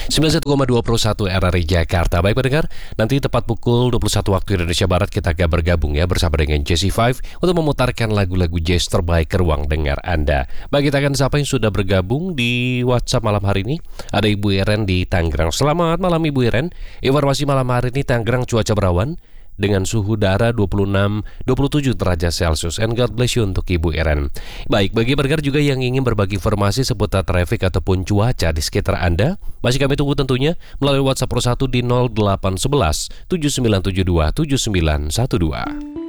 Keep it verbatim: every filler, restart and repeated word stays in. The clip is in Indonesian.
sembilan puluh satu koma dua Pro satu R R I Jakarta. Baik pendengar, nanti tepat pukul dua puluh satu waktu Indonesia Barat kita akan bergabung ya bersama dengan Jesse Five untuk memutarkan lagu-lagu jazz terbaik ke ruang dengar Anda. Baik, kita akan siapa yang sudah bergabung di WhatsApp malam hari ini. Ada Ibu Iren di Tangerang. Selamat malam Ibu Iren. Informasi malam hari ini Tangerang cuaca berawan dengan suhu udara dua puluh enam sampai dua puluh tujuh derajat Celcius. And God bless you untuk Ibu Iren. Baik, bagi pendengar juga yang ingin berbagi informasi seputar traffic ataupun cuaca di sekitar Anda, masih kami tunggu tentunya melalui WhatsApp Pro satu di nol delapan satu satu tujuh sembilan tujuh dua tujuh sembilan satu dua.